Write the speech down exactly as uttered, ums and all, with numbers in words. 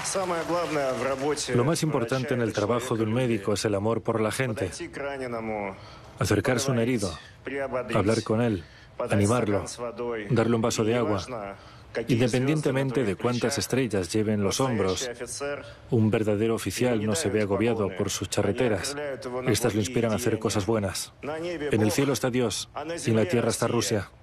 Lo más importante en el trabajo de un médico es el amor por la gente. Acercarse a un herido, hablar con él, animarlo, darle un vaso de agua. Independientemente de cuántas estrellas lleven los hombros, un verdadero oficial no se ve agobiado por sus charreteras. Estas lo inspiran a hacer cosas buenas. En el cielo está Dios y en la tierra está Rusia.